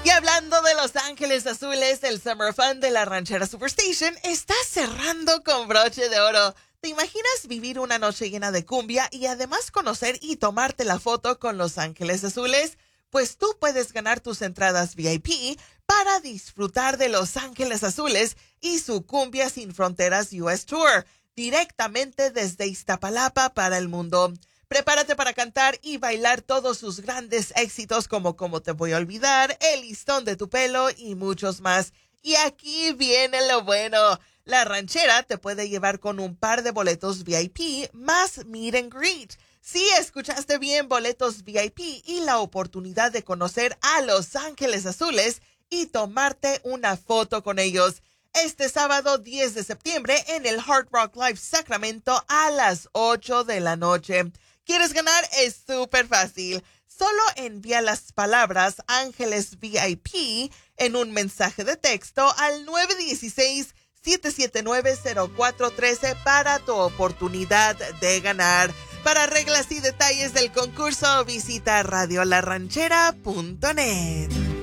Y hablando de Los Ángeles Azules, el Summer Fun de la Ranchera Superstation está cerrando con broche de oro. ¿Te imaginas vivir una noche llena de cumbia y además conocer y tomarte la foto con Los Ángeles Azules? Pues tú puedes ganar tus entradas VIP para disfrutar de Los Ángeles Azules y su Cumbia Sin Fronteras US Tour, directamente desde Iztapalapa para el mundo. Prepárate para cantar y bailar todos sus grandes éxitos como Cómo te voy a olvidar, El listón de tu pelo y muchos más. Y aquí viene lo bueno. La ranchera te puede llevar con un par de boletos VIP más meet and greet. Sí, escuchaste bien, boletos VIP y la oportunidad de conocer a Los Ángeles Azules y tomarte una foto con ellos. Este sábado 10 de septiembre en el Hard Rock Live Sacramento a las 8 de la noche. ¿Quieres ganar? Es súper fácil. Solo envía las palabras Ángeles VIP en un mensaje de texto al 916-779-0413 para tu oportunidad de ganar. Para reglas y detalles del concurso, visita radiolaranchera.net.